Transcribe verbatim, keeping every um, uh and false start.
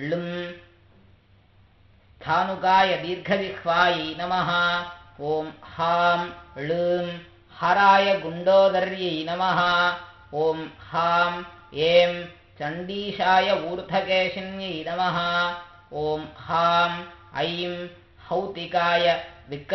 लुं स्थानुकाय दीर्घजिह्वायै नमः। ॐ हां लूं हराय गुण्डोदर्यै नमः। ॐ हां ऐं चण्डीशाय ऊर्ध्वकेशिन्यै नमः। ॐ हां ऐं हौतिकाय विक्र